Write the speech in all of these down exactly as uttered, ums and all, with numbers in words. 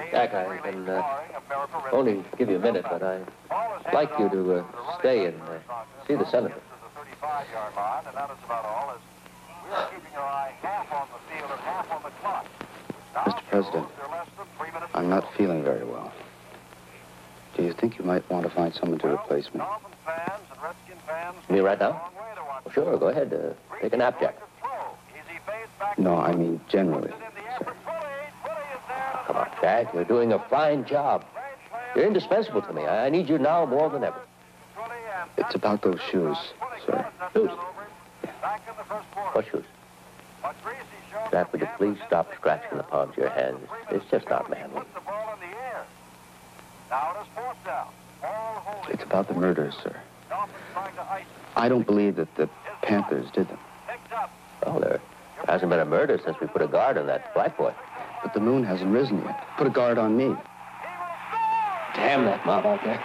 Jack, I can uh, only give you a minute, but I'd like you to uh, stay and uh, see the senator. Mister President, I'm not feeling very well. Do you think you might want to find someone to replace me? Me right now? Well, sure, go ahead. Uh, take a nap, Jack. No, I mean generally. Come on, Jack. You're doing a fine job. You're indispensable to me. I, I need you now more than ever. It's about those shoes, sir. Shoes? What shoes? Jack, would you please stop scratching the palms of your hands? It's just not manly. It's about the murders, sir. I don't believe that the Panthers did them. Well, there hasn't been a murder since we put a guard on that black boy. But the moon hasn't risen yet. Put a guard on me. Damn that mob out there.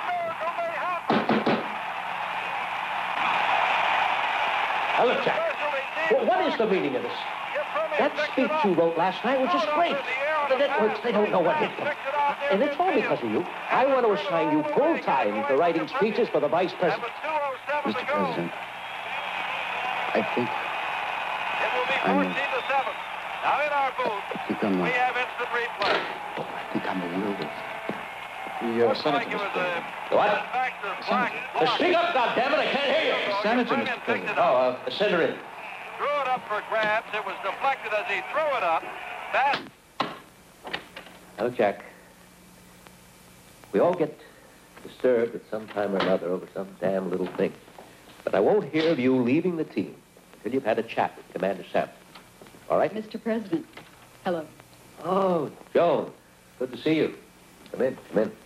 Now, look, Jack. Well, what is the meaning of this? That speech you wrote last night was just great. The networks, they don't know what hit them. And it's all because of you. I want to assign you full time for writing speeches for the vice president. Mister President, I think It will be I'm fourteen to seven. Now in our booth, I think I'm we a, have instant replay. I think I'm a wilder. The uh, Looks like senator, it was Mister a President. What? factor black. Uh, speak up, goddammit, I can't hear you. Senator, Mister President. Oh, uh, send her in. Threw it up for grabs. It was deflected as he threw it up. That Now, Jack, we all get disturbed at some time or another over some damn little thing. But I won't hear of you leaving the team until you've had a chat with Commander Sampson. All right? Mister President, hello. Oh, Joan, good to see you. Come in, come in.